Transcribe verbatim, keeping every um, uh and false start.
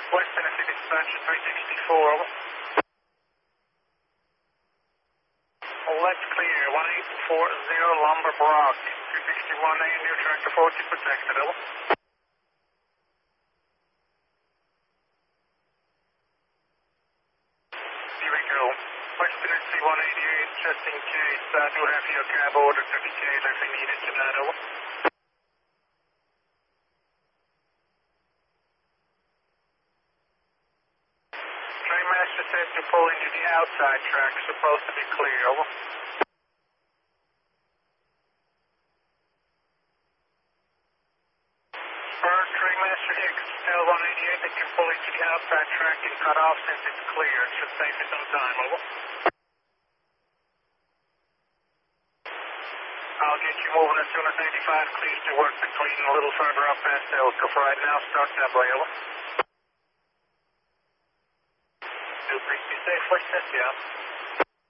West Tennessee dispatch three sixty-four, over. Oh, that's clear, one eight four zero Lumber Brock, two sixty-one A, near tractor forty protected, over. Here we go. West Tennessee one eighty-eight, just in case, I do have your cab order to Decatur if you need it tonight, over. Trainmaster says to pull into the outside track, supposed to be clear, over. For Trainmaster X, L one eighty-eight, they can pull into the outside track and cut off since it's clear. It should save you some time, over. I'll get you moving as soon as eighty-five clears to work between a little further up past Elko. For right now, start that way, over. Do please be safe, West Tennessee, yeah.